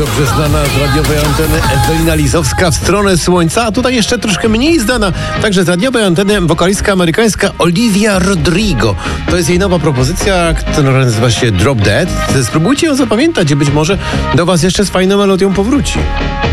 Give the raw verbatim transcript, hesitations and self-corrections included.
dobrze znana z radiowej anteny Ewelina Lizowska w stronę słońca, a tutaj jeszcze troszkę mniej znana, także z radiowej anteny wokalistka amerykańska Olivia Rodrigo. To jest jej nowa propozycja, która nazywa się Drop Dead. Spróbujcie ją zapamiętać i być może do was jeszcze z fajną melodią powróci.